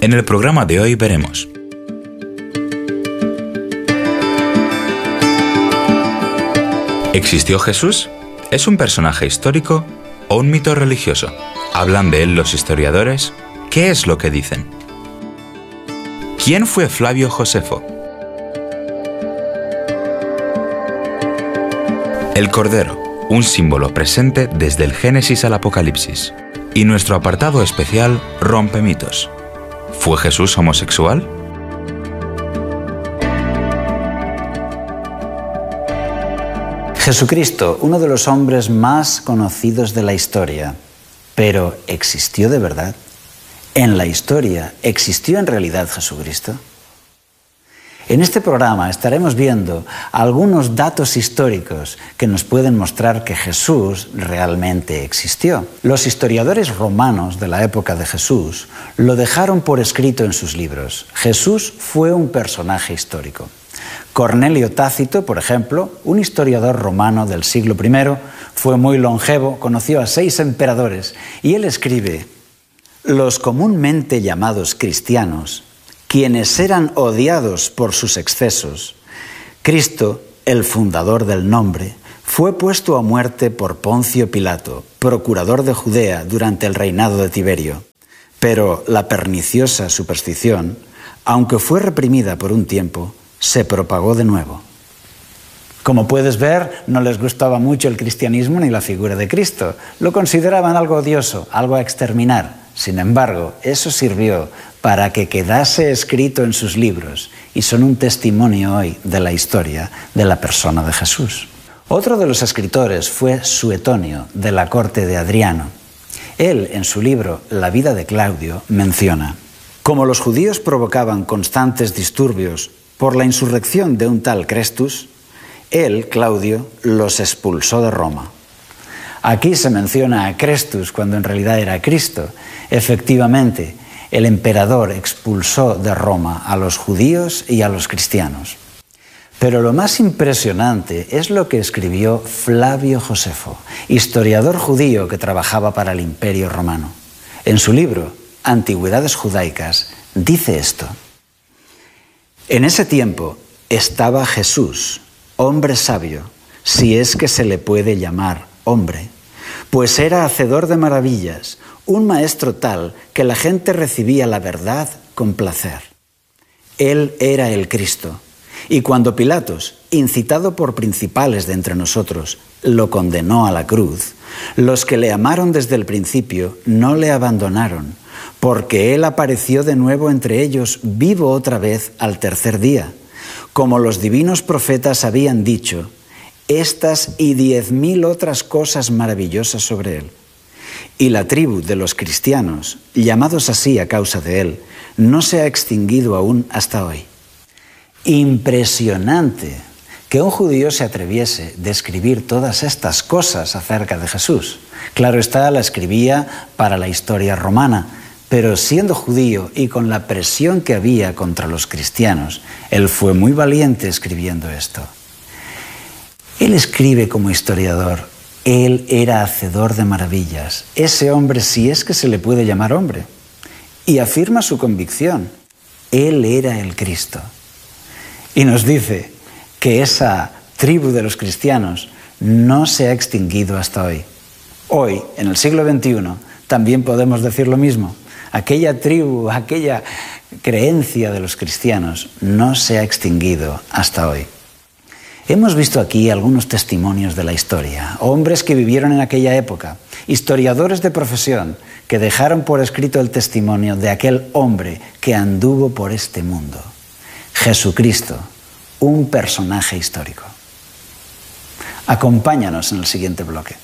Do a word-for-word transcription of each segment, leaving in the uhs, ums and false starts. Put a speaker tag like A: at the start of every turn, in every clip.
A: En el programa de hoy veremos: ¿existió Jesús? ¿Es un personaje histórico o un mito religioso? ¿Hablan de él los historiadores? ¿Qué es lo que dicen? ¿Quién fue Flavio Josefo? El Cordero, un símbolo presente desde el Génesis al Apocalipsis. Y nuestro apartado especial rompe mitos. ¿Fue Jesús homosexual?
B: Jesucristo, uno de los hombres más conocidos de la historia. Pero, ¿existió de verdad? ¿En la historia existió en realidad Jesucristo? En este programa estaremos viendo algunos datos históricos que nos pueden mostrar que Jesús realmente existió. Los historiadores romanos de la época de Jesús lo dejaron por escrito en sus libros. Jesús fue un personaje histórico. Cornelio Tácito, por ejemplo, un historiador romano del siglo primero, fue muy longevo, conoció a seis emperadores y él escribe: los comúnmente llamados cristianos, quienes eran odiados por sus excesos, Cristo, el fundador del nombre, fue puesto a muerte por Poncio Pilato, procurador de Judea durante el reinado de Tiberio. Pero la perniciosa superstición, aunque fue reprimida por un tiempo, se propagó de nuevo. Como puedes ver, no les gustaba mucho el cristianismo ni la figura de Cristo. Lo consideraban algo odioso, algo a exterminar. Sin embargo, eso sirvió para que quedase escrito en sus libros y son un testimonio hoy de la historia de la persona de Jesús. Otro de los escritores fue Suetonio, de la corte de Adriano. Él, en su libro La vida de Claudio, menciona: como los judíos provocaban constantes disturbios por la insurrección de un tal Crestus, él, Claudio, los expulsó de Roma. Aquí se menciona a Crestus cuando en realidad era Cristo. Efectivamente, el emperador expulsó de Roma a los judíos y a los cristianos. Pero lo más impresionante es lo que escribió Flavio Josefo, historiador judío que trabajaba para el Imperio Romano. En su libro, Antigüedades Judaicas, dice esto: en ese tiempo estaba Jesús, hombre sabio, si es que se le puede llamar hombre, pues era hacedor de maravillas, un maestro tal que la gente recibía la verdad con placer. Él era el Cristo, y cuando Pilatos, incitado por principales de entre nosotros, lo condenó a la cruz, los que le amaron desde el principio no le abandonaron, porque él apareció de nuevo entre ellos vivo otra vez al tercer día, como los divinos profetas habían dicho, estas y diez mil otras cosas maravillosas sobre él. Y la tribu de los cristianos, llamados así a causa de él, no se ha extinguido aún hasta hoy. Impresionante que un judío se atreviese a escribir todas estas cosas acerca de Jesús. Claro está, la escribía para la historia romana, pero siendo judío y con la presión que había contra los cristianos, él fue muy valiente escribiendo esto. Él escribe como historiador: él era hacedor de maravillas. Ese hombre, si es que se le puede llamar hombre. Y afirma su convicción: él era el Cristo. Y nos dice que esa tribu de los cristianos no se ha extinguido hasta hoy. Hoy, en el siglo veintiuno, también podemos decir lo mismo. Aquella tribu, aquella creencia de los cristianos no se ha extinguido hasta hoy. Hemos visto aquí algunos testimonios de la historia, hombres que vivieron en aquella época, historiadores de profesión que dejaron por escrito el testimonio de aquel hombre que anduvo por este mundo. Jesucristo, un personaje histórico. Acompáñanos en el siguiente bloque.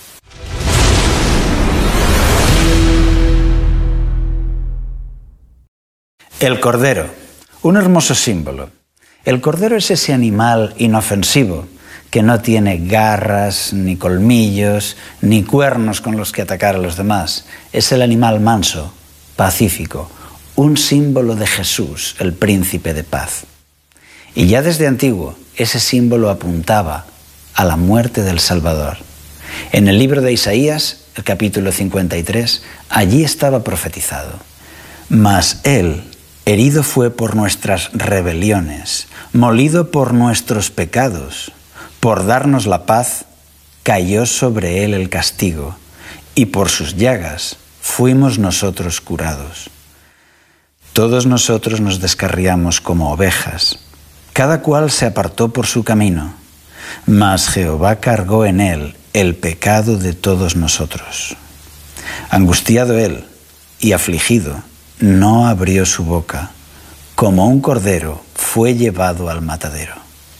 B: El Cordero, un hermoso símbolo. El Cordero es ese animal inofensivo que no tiene garras, ni colmillos, ni cuernos con los que atacar a los demás. Es el animal manso, pacífico, un símbolo de Jesús, el príncipe de paz. Y ya desde antiguo, ese símbolo apuntaba a la muerte del Salvador. En el libro de Isaías, el capítulo cincuenta y tres, allí estaba profetizado: Mas Él, herido fue por nuestras rebeliones, molido por nuestros pecados. Por darnos la paz, cayó sobre Él el castigo, y por sus llagas fuimos nosotros curados. Todos nosotros nos descarriamos como ovejas, cada cual se apartó por su camino, mas Jehová cargó en Él el pecado de todos nosotros. Angustiado Él y afligido, no abrió su boca, como un cordero fue llevado al matadero.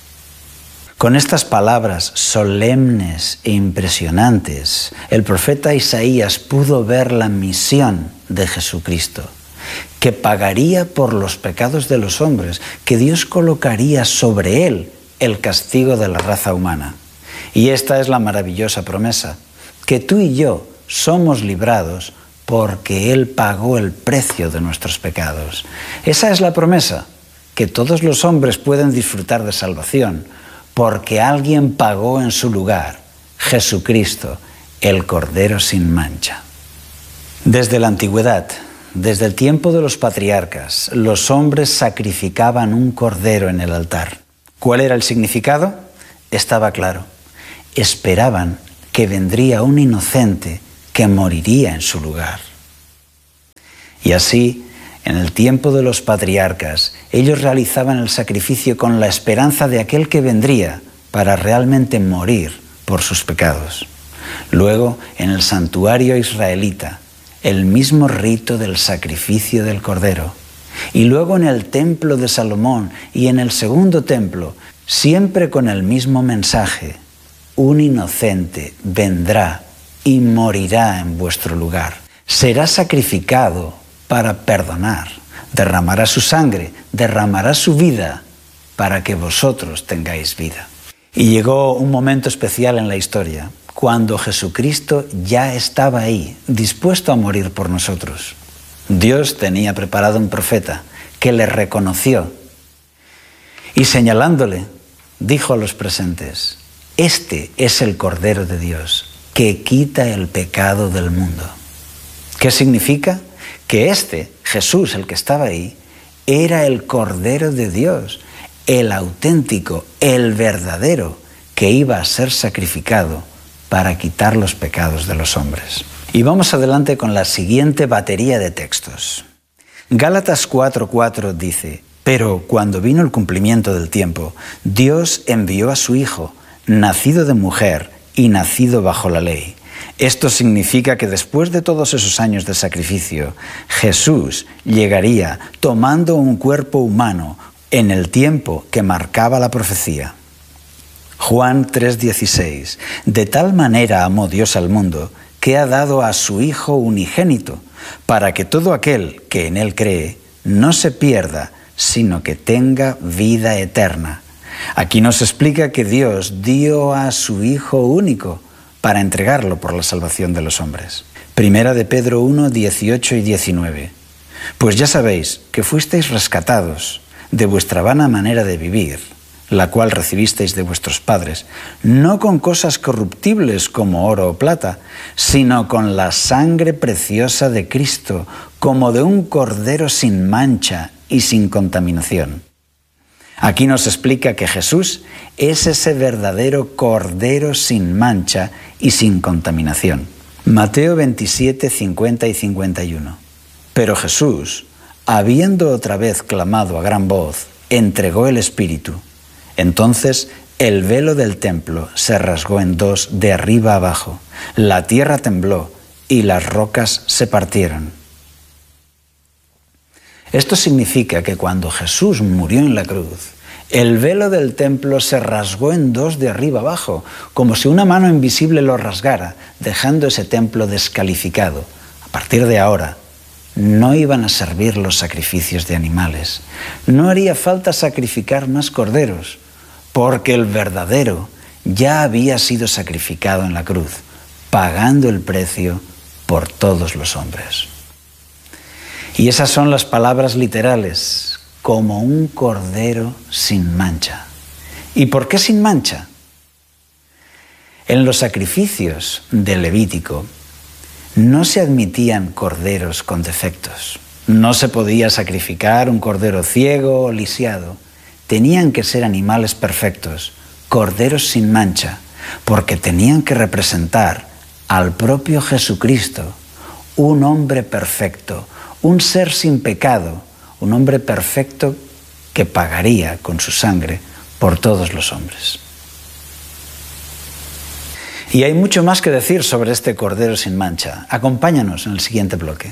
B: Con estas palabras solemnes e impresionantes, el profeta Isaías pudo ver la misión de Jesucristo, que pagaría por los pecados de los hombres, que Dios colocaría sobre él el castigo de la raza humana. Y esta es la maravillosa promesa, que tú y yo somos librados porque Él pagó el precio de nuestros pecados. Esa es la promesa, que todos los hombres pueden disfrutar de salvación, porque alguien pagó en su lugar, Jesucristo, el Cordero sin mancha. Desde la antigüedad, desde el tiempo de los patriarcas, los hombres sacrificaban un cordero en el altar. ¿Cuál era el significado? Estaba claro. Esperaban que vendría un inocente que moriría en su lugar. Y así, en el tiempo de los patriarcas, ellos realizaban el sacrificio con la esperanza de aquel que vendría para realmente morir por sus pecados. Luego, en el santuario israelita, el mismo rito del sacrificio del cordero. Y luego en el templo de Salomón y en el segundo templo, siempre con el mismo mensaje: un inocente vendrá y morirá en vuestro lugar. Será sacrificado para perdonar. Derramará su sangre, derramará su vida para que vosotros tengáis vida. Y llegó un momento especial en la historia, cuando Jesucristo ya estaba ahí, dispuesto a morir por nosotros. Dios tenía preparado un profeta que le reconoció y, señalándole, dijo a los presentes: este es el Cordero de Dios, que quita el pecado del mundo. ¿Qué significa? Que este, Jesús, el que estaba ahí, era el Cordero de Dios, el auténtico, el verdadero, que iba a ser sacrificado para quitar los pecados de los hombres. Y vamos adelante con la siguiente batería de textos. Gálatas cuatro cuatro dice: pero cuando vino el cumplimiento del tiempo, Dios envió a su Hijo, nacido de mujer y nacido bajo la ley. Esto significa que después de todos esos años de sacrificio, Jesús llegaría tomando un cuerpo humano en el tiempo que marcaba la profecía. Juan tres dieciséis: de tal manera amó Dios al mundo, que ha dado a su Hijo unigénito, para que todo aquel que en Él cree no se pierda, sino que tenga vida eterna. Aquí nos explica que Dios dio a su Hijo único para entregarlo por la salvación de los hombres. Primera de Pedro uno, dieciocho y diecinueve. Pues ya sabéis que fuisteis rescatados de vuestra vana manera de vivir, la cual recibisteis de vuestros padres, no con cosas corruptibles como oro o plata, sino con la sangre preciosa de Cristo, como de un cordero sin mancha y sin contaminación. Aquí nos explica que Jesús es ese verdadero cordero sin mancha y sin contaminación. Mateo veintisiete, cincuenta y cincuenta y uno. Pero Jesús, habiendo otra vez clamado a gran voz, entregó el Espíritu. Entonces el velo del templo se rasgó en dos de arriba abajo, la tierra tembló y las rocas se partieron. Esto significa que cuando Jesús murió en la cruz, el velo del templo se rasgó en dos de arriba abajo, como si una mano invisible lo rasgara, dejando ese templo descalificado. A partir de ahora, no iban a servir los sacrificios de animales. No haría falta sacrificar más corderos, porque el verdadero ya había sido sacrificado en la cruz, pagando el precio por todos los hombres. Y esas son las palabras literales, como un cordero sin mancha. ¿Y por qué sin mancha? En los sacrificios del Levítico no se admitían corderos con defectos. No se podía sacrificar un cordero ciego o lisiado. Tenían que ser animales perfectos, corderos sin mancha, porque tenían que representar al propio Jesucristo, un hombre perfecto, un ser sin pecado, un hombre perfecto que pagaría con su sangre por todos los hombres. Y hay mucho más que decir sobre este cordero sin mancha. Acompáñanos en el siguiente bloque.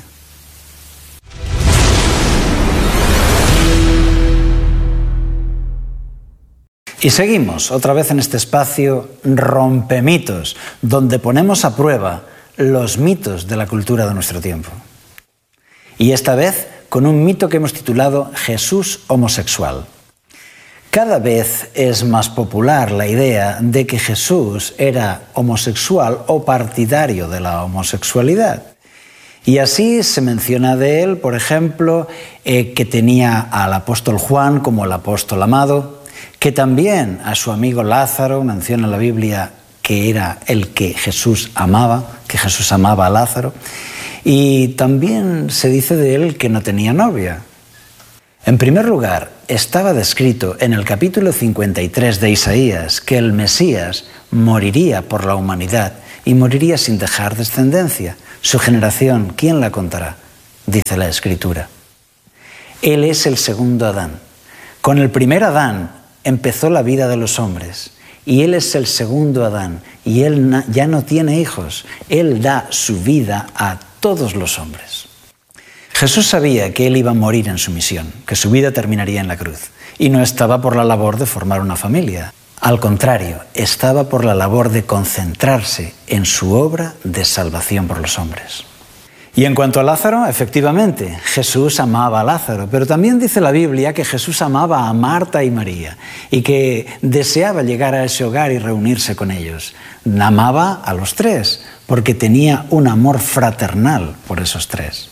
B: Y seguimos otra vez en este espacio Rompemitos, donde ponemos a prueba los mitos de la cultura de nuestro tiempo. Y esta vez con un mito que hemos titulado Jesús homosexual. Cada vez es más popular la idea de que Jesús era homosexual o partidario de la homosexualidad. Y así se menciona de él, por ejemplo, eh, que tenía al apóstol Juan como el apóstol amado, que también a su amigo Lázaro menciona la Biblia que era el que Jesús amaba, que Jesús amaba a Lázaro, y también se dice de él que no tenía novia. En primer lugar, estaba descrito en el capítulo cincuenta y tres de Isaías que el Mesías moriría por la humanidad y moriría sin dejar descendencia. Su generación, ¿quién la contará? Dice la Escritura. Él es el segundo Adán. Con el primer Adán empezó la vida de los hombres y él es el segundo Adán y él ya no tiene hijos. Él da su vida a todos los hombres. Jesús sabía que él iba a morir en su misión, que su vida terminaría en la cruz, y no estaba por la labor de formar una familia. Al contrario, estaba por la labor de concentrarse en su obra de salvación por los hombres. Y en cuanto a Lázaro, efectivamente, Jesús amaba a Lázaro, pero también dice la Biblia que Jesús amaba a Marta y María y que deseaba llegar a ese hogar y reunirse con ellos. Amaba a los tres porque tenía un amor fraternal por esos tres.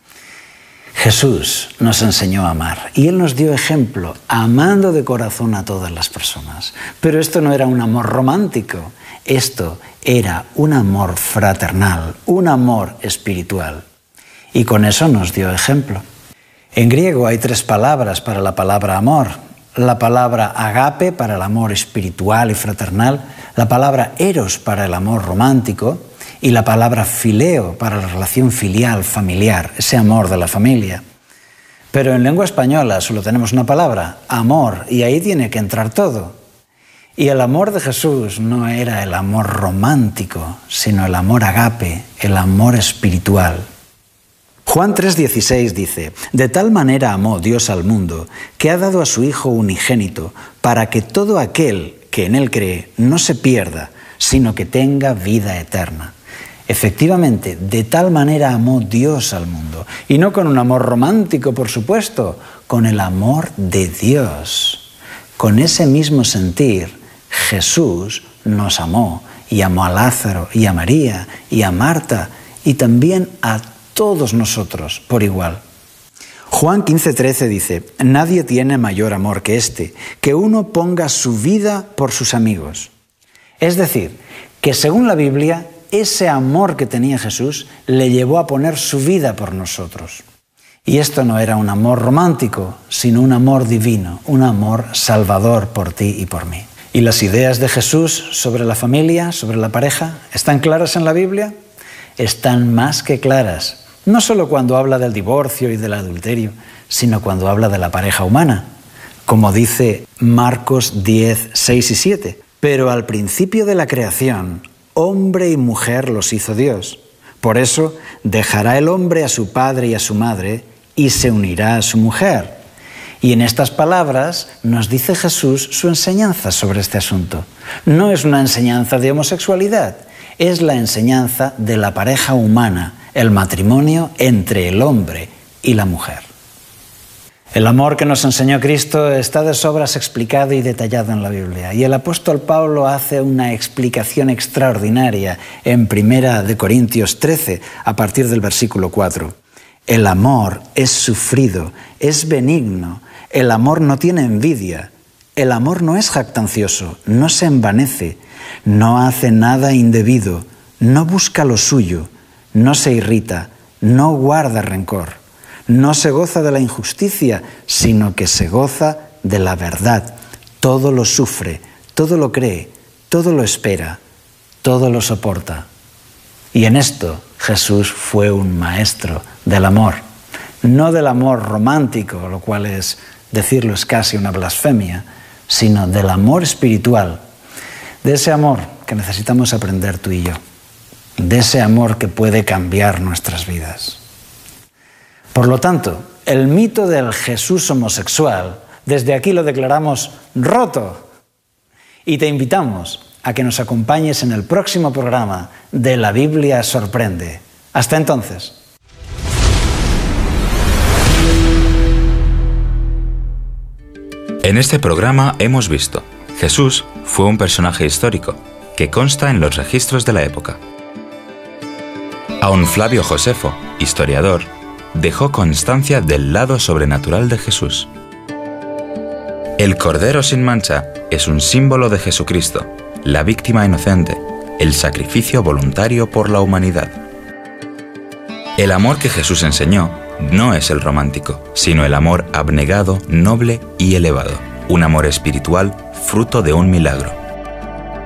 B: Jesús nos enseñó a amar y Él nos dio ejemplo, amando de corazón a todas las personas. Pero esto no era un amor romántico, esto era un amor fraternal, un amor espiritual. Y con eso nos dio ejemplo. En griego hay tres palabras para la palabra amor. La palabra agape para el amor espiritual y fraternal, la palabra eros para el amor romántico, y la palabra fileo para la relación filial, familiar, ese amor de la familia. Pero en lengua española solo tenemos una palabra, amor, y ahí tiene que entrar todo. Y el amor de Jesús no era el amor romántico, sino el amor agape, el amor espiritual. Juan tres dieciséis dice, de tal manera amó Dios al mundo, que ha dado a su Hijo unigénito, para que todo aquel que en él cree no se pierda, sino que tenga vida eterna. Efectivamente, de tal manera amó Dios al mundo, y no con un amor romántico, por supuesto, con el amor de Dios. Con ese mismo sentir, Jesús nos amó, y amó a Lázaro, y a María, y a Marta, y también a todos nosotros por igual. Juan quince trece dice, nadie tiene mayor amor que este, que uno ponga su vida por sus amigos. Es decir, que según la Biblia, ese amor que tenía Jesús le llevó a poner su vida por nosotros. Y esto no era un amor romántico, sino un amor divino, un amor salvador por ti y por mí. ¿Y las ideas de Jesús sobre la familia, sobre la pareja, están claras en la Biblia? Están más que claras, no solo cuando habla del divorcio y del adulterio, sino cuando habla de la pareja humana, como dice Marcos diez, seis y siete. Pero al principio de la creación, hombre y mujer los hizo Dios. Por eso dejará el hombre a su padre y a su madre y se unirá a su mujer. Y en estas palabras nos dice Jesús su enseñanza sobre este asunto. No es una enseñanza de homosexualidad, es la enseñanza de la pareja humana, el matrimonio entre el hombre y la mujer. El amor que nos enseñó Cristo está de sobras explicado y detallado en la Biblia. Y el apóstol Pablo hace una explicación extraordinaria en Primera de Corintios trece, a partir del versículo cuatro. El amor es sufrido, es benigno, el amor no tiene envidia, el amor no es jactancioso, no se envanece, no hace nada indebido, no busca lo suyo, no se irrita, no guarda rencor. No se goza de la injusticia, sino que se goza de la verdad. Todo lo sufre, todo lo cree, todo lo espera, todo lo soporta. Y en esto Jesús fue un maestro del amor. No del amor romántico, lo cual es, decirlo es casi una blasfemia, sino del amor espiritual. De ese amor que necesitamos aprender tú y yo. De ese amor que puede cambiar nuestras vidas. Por lo tanto, el mito del Jesús homosexual, desde aquí lo declaramos roto. Y te invitamos a que nos acompañes en el próximo programa de La Biblia Sorprende. Hasta entonces.
A: En este programa hemos visto: Jesús fue un personaje histórico que consta en los registros de la época. Aun Flavio Josefo, historiador, dejó constancia del lado sobrenatural de Jesús. El Cordero sin mancha es un símbolo de Jesucristo, la víctima inocente, el sacrificio voluntario por la humanidad. El amor que Jesús enseñó no es el romántico, sino el amor abnegado, noble y elevado, un amor espiritual fruto de un milagro.